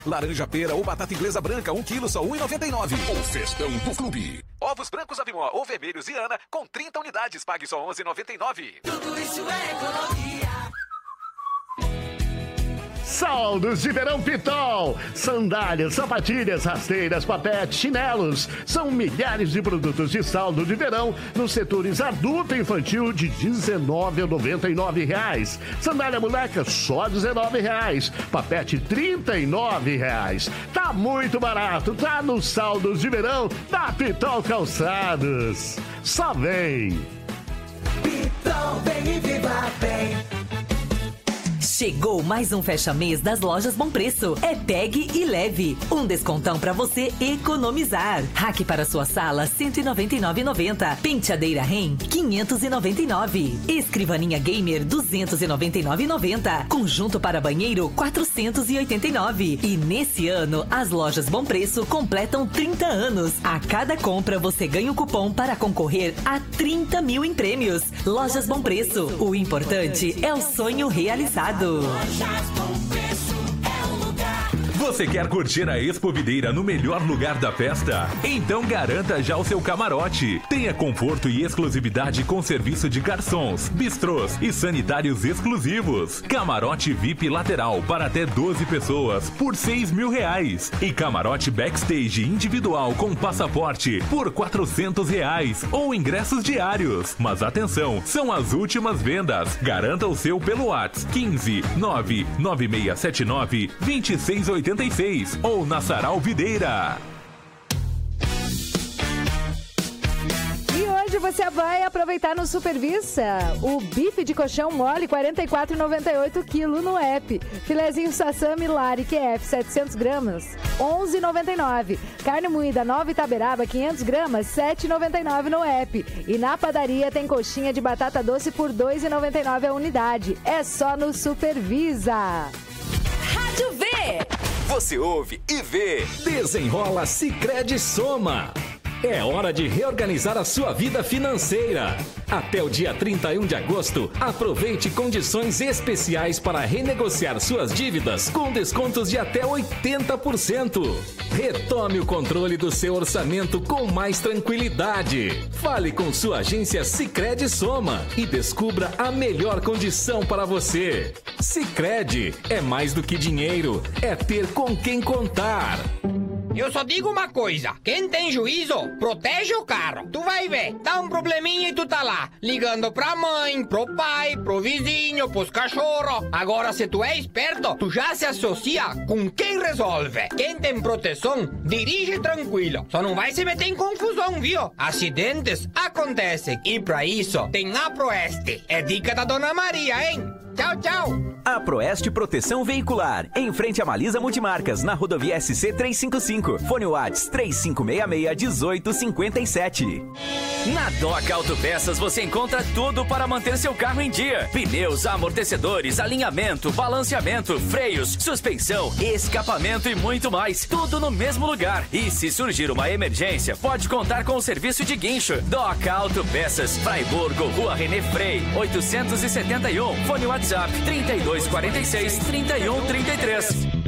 Laranja pera ou batata inglesa branca, 1 quilo, só R$ 1,99. O festão do clube. Ovos brancos Avimó ou vermelhos Iana, com 30 unidades, pague só R$ 11,99. Tudo isso é economia. Saldos de verão Pitol. Sandálias, sapatilhas, rasteiras, papete, chinelos. São milhares de produtos de saldo de verão nos setores adulto e infantil de R$19,99. Sandália moleca só R$19. Papete R$39. Tá muito barato, tá nos saldos de verão da Pitol Calçados. Só vem. Pitol, vem e viva bem. Chegou mais um fecha-mês das lojas Bom Preço. É pegue e leve. Um descontão pra você economizar. Rack para sua sala, R$ 199,90. Penteadeira REM, R$ 599. Escrivaninha Gamer, R$ 299,90. Conjunto para banheiro, R$ 489. E nesse ano, as lojas Bom Preço completam 30 anos. A cada compra, você ganha um cupom para concorrer a 30 mil em prêmios. Lojas Bom Preço. O importante é o sonho realizado. Você quer curtir a Expo Videira no melhor lugar da festa? Então garanta já o seu camarote. Tenha conforto e exclusividade com serviço de garçons, bistrôs e sanitários exclusivos. Camarote VIP lateral para até 12 pessoas por R$6.000. E camarote backstage individual com passaporte por R$400 ou ingressos diários. Mas atenção, são as últimas vendas. Garanta o seu pelo WhatsApp 15 99679 2686 ou na Sarau Videira. E hoje você vai aproveitar no Supervisa o bife de colchão mole, R$ 44,98 quilo no app. Filezinho Sassami Lari QF 700 gramas, R$ 11,99. Carne moída Nova Itaberaba 500 gramas, R$ 7,99 no app. E na padaria tem coxinha de batata doce por R$ 2,99 a unidade. É só no Supervisa. Rádio V. Você ouve e vê. Desenrola Sicredi Soma. É hora de reorganizar a sua vida financeira. Até o dia 31 de agosto, aproveite condições especiais para renegociar suas dívidas com descontos de até 80%. Retome o controle do seu orçamento com mais tranquilidade. Fale com sua agência Sicredi Soma e descubra a melhor condição para você. Sicredi é mais do que dinheiro, é ter com quem contar. Eu só digo uma coisa, quem tem juízo, protege o carro. Tu vai ver, dá um probleminha e tu tá lá, ligando pra mãe, pro pai, pro vizinho, pros cachorros. Agora, se tu é esperto, tu já se associa com quem resolve. Quem tem proteção, dirige tranquilo. Só não vai se meter em confusão, viu? Acidentes acontecem. E pra isso, tem a Proeste. É dica da Dona Maria, hein? Tchau, tchau. A Proeste Proteção Veicular, em frente a Malisa Multimarcas, na rodovia SC 355. Fone WhatsApp 3566-1857. Na Doca Autopeças você encontra tudo para manter seu carro em dia. Pneus, amortecedores, alinhamento, balanceamento, freios, suspensão, escapamento e muito mais. Tudo no mesmo lugar. E se surgir uma emergência, pode contar com o serviço de guincho. Doca Autopeças, Fraiburgo, Rua René Frei, 871. Fone WhatsApp 3246-3133.